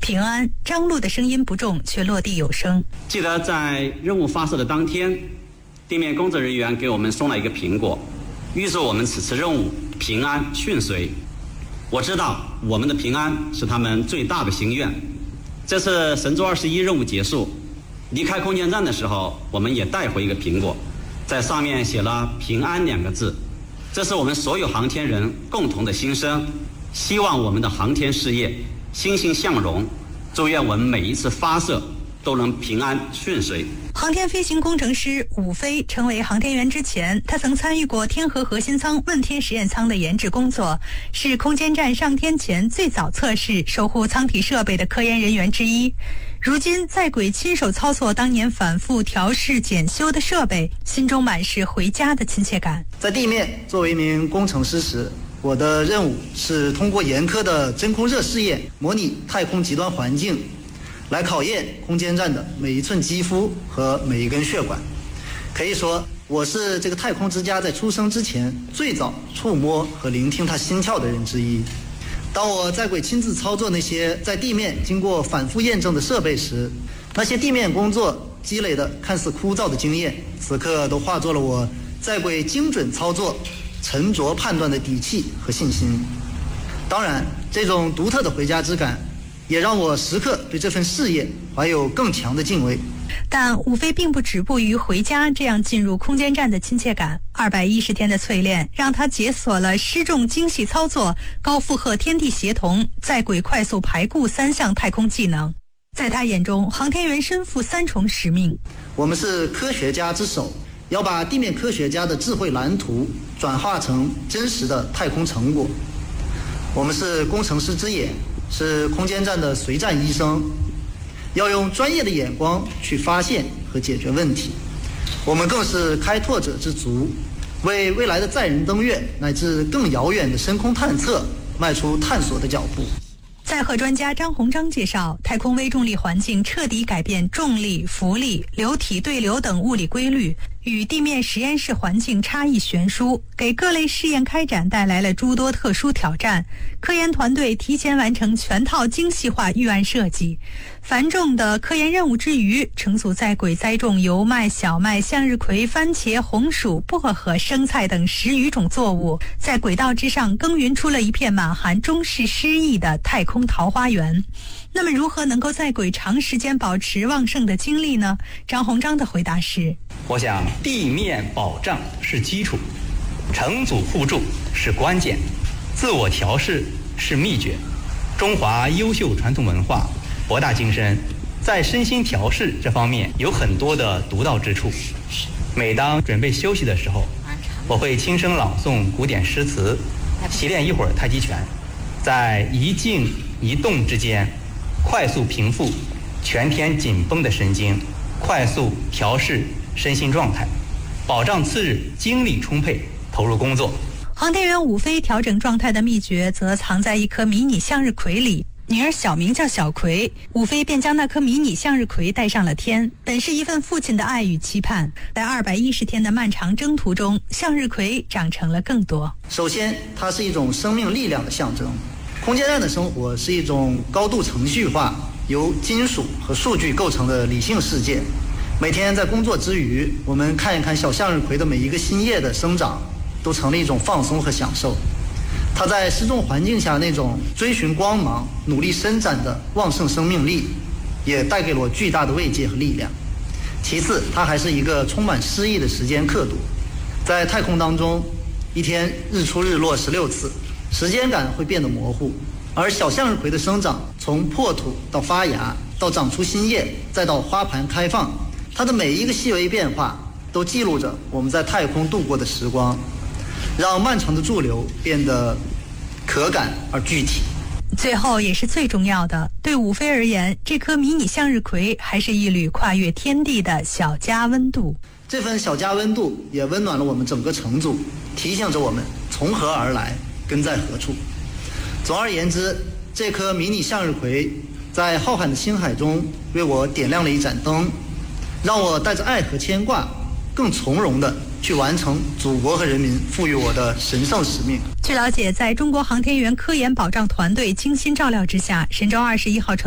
平安，张璐的声音不重，却落地有声。 记得在任务发射的当天，地面工作人员给我们送了一个苹果，预祝我们此次任务平安顺遂。我知道我们的平安是他们最大的心愿。这次神舟21任务结束，离开空间站的时候，我们也带回一个苹果，在上面写了平安2个字。这是我们所有航天人共同的心声，希望我们的航天事业欣欣向荣，祝愿我们每一次发射都能平安顺遂。 航天飞行工程师伍飞成为航天员之前，他曾参与过天河核心舱问天实验舱的研制工作，是空间站上天前最早测试、守护舱体设备的科研人员之一。如今在轨亲手操作当年反复调试检修的设备，心中满是回家的亲切感。 在地面作为一名工程师时，我的任务是通过严苛的真空热试验，模拟太空极端环境，来考验空间站的每一寸肌肤和每一根血管。可以说，我是这个太空之家在出生之前最早触摸和聆听它心跳的人之一。当我在轨亲自操作那些在地面经过反复验证的设备时，那些地面工作积累的看似枯燥的经验，此刻都化作了我在轨精准操作、沉着判断的底气和信心。当然，这种独特的回家之感也让我时刻对这份事业怀有更强的敬畏。 但伍飞并不止步于回家这样进入空间站的亲切感，210天的淬炼让他解锁了失重精细操作、高负荷天地协同、在轨快速排固3项太空技能。在他眼中，航天员身负3重使命。 我们是科学家之手，要把地面科学家的智慧蓝图转化成真实的太空成果。我们是工程师之眼，是空间站的随站医生，要用专业的眼光去发现和解决问题。我们更是开拓者之足，为未来的载人登月乃至更遥远的深空探测迈出探索的脚步。 载荷专家张鸿章介绍，太空微重力环境彻底改变重力、浮力、流体对流等物理规律，与地面实验室环境差异悬殊，给各类试验开展带来了诸多特殊挑战。科研团队提前完成全套精细化预案设计，繁重的科研任务之余，乘组在轨栽种油麦、小麦、向日葵、番茄、红薯、薄荷、生菜等10余种作物，在轨道之上耕耘出了一片满含中式诗意的太空桃花源。那么如何能够在轨长时间保持旺盛的精力呢？张鸿章的回答是： 我想地面保障是基础，乘组互助是关键，自我调试是秘诀。中华优秀传统文化博大精深，在身心调试这方面有很多的独到之处。每当准备休息的时候，我会轻声朗诵古典诗词，习练一会儿太极拳，在一静一动之间快速平复全天紧绷的神经，快速调试身心状态，保障次日精力充沛，投入工作。 航天员伍飞调整状态的秘诀则藏在一颗迷你向日葵里，女儿小名叫小葵，伍飞便将那颗迷你向日葵带上了天，本是一份父亲的爱与期盼。在210天的漫长征途中，向日葵长成了更多。 首先，它是一种生命力量的象征。空间站的生活是一种高度程序化、由金属和数据构成的理性世界。每天在工作之余，我们看一看小向日葵的每一个新叶的生长，都成了一种放松和享受。它在失重环境下那种追寻光芒、努力伸展的旺盛生命力，也带给了我巨大的慰藉和力量。其次，它还是一个充满诗意的时间刻度。在太空当中，一天日出日落16次，时间感会变得模糊。而小向日葵的生长，从破土到发芽，到长出新叶，再到花盘开放，它的每一个细微变化都记录着我们在太空度过的时光，让漫长的驻留变得可感而具体。 最后也是最重要的，对伍飞而言，这颗迷你向日葵还是一缕跨越天地的小家温度。 这份小家温度也温暖了我们整个乘组，提醒着我们从何而来，根在何处。总而言之，这颗迷你向日葵在浩瀚的星海中为我点亮了一盏灯，让我带着爱和牵挂，更从容地去完成祖国和人民赋予我的神圣使命。 据了解，在中国航天员科研保障团队精心照料之下，神舟21号